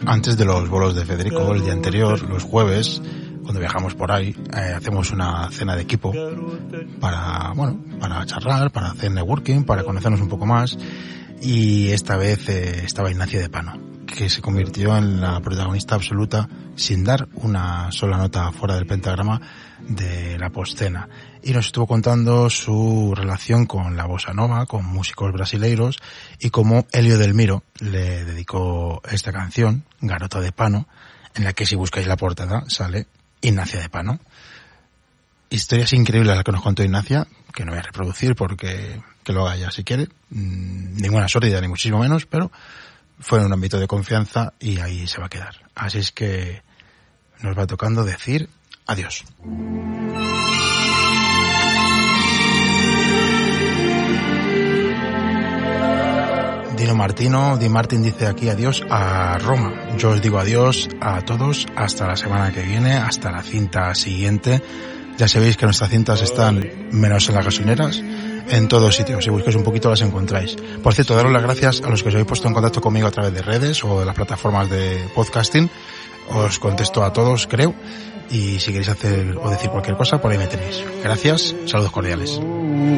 antes de los bolos de Federico, el día anterior, los jueves, cuando viajamos por ahí, hacemos una cena de equipo para charlar, para hacer networking, para conocernos un poco más. Y esta vez estaba Ignacia de Pano, que se convirtió en la protagonista absoluta, sin dar una sola nota fuera del pentagrama, de la poscena. Y nos estuvo contando su relación con la bossa nova, con músicos brasileiros, y cómo Elio Delmiro le dedicó esta canción, Garota de Pano, en la que, si buscáis la portada, sale Ignacia de Pano. Historias increíbles las que nos contó Ignacia, que no voy a reproducir porque que lo haga ella si quiere. Ninguna sórdida, ni muchísimo menos, pero fue en un ámbito de confianza y ahí se va a quedar. Así es que nos va tocando decir adiós. Di Martín dice aquí adiós a Roma. Yo os digo adiós a todos hasta la semana que viene, hasta la cinta siguiente. Ya sabéis que nuestras cintas están, menos en las gasolineras, en todos sitios. Si busquáis un poquito las encontráis. Por cierto, daros las gracias a los que os habéis puesto en contacto conmigo a través de redes o de las plataformas de podcasting. Os contesto a todos, creo. Y si queréis hacer o decir cualquier cosa, por ahí me tenéis. Gracias, saludos cordiales.